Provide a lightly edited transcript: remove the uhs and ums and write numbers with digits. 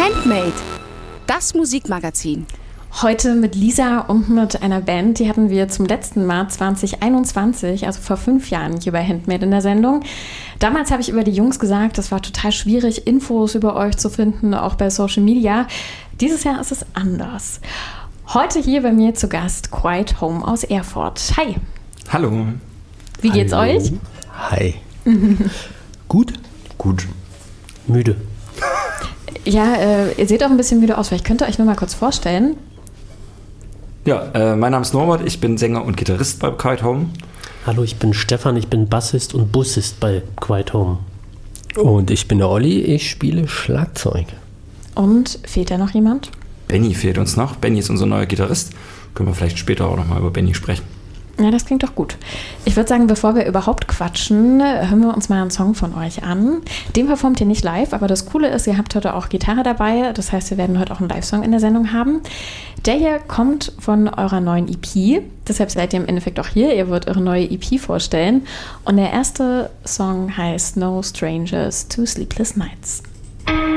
Handmade, das Musikmagazin. Heute mit Lisa und mit einer Band, die hatten wir zum letzten Mal 2021, also vor 5 Jahren, hier bei Handmade in der Sendung. Damals habe ich über die Jungs gesagt, es war total schwierig, Infos über euch zu finden, auch bei Social Media. Dieses Jahr ist es anders. Heute hier bei mir zu Gast Quiet Home aus Erfurt. Hi. Hallo. Wie geht's euch? Hi. Gut? Gut. Müde. Ja, ihr seht auch ein bisschen müde aus. Vielleicht könnt ihr euch nur mal kurz vorstellen. Ja, mein Name ist Norbert, ich bin Sänger und Gitarrist bei Quiet Home. Hallo, ich bin Stefan, ich bin Bassist und Bussist bei Quiet Home. Und ich bin der Olli, ich spiele Schlagzeug. Und fehlt da noch jemand? Benny fehlt uns noch. Benny ist unser neuer Gitarrist. Können wir vielleicht später auch nochmal über Benny sprechen. Ja, das klingt doch gut. Ich würde sagen, bevor wir überhaupt quatschen, hören wir uns mal einen Song von euch an. Den performt ihr nicht live, aber das Coole ist, ihr habt heute auch Gitarre dabei. Das heißt, wir werden heute auch einen Live-Song in der Sendung haben. Der hier kommt von eurer neuen EP. Deshalb seid ihr im Endeffekt auch hier. Ihr wollt eure neue EP vorstellen. Und der erste Song heißt No Strangers to Sleepless Nights.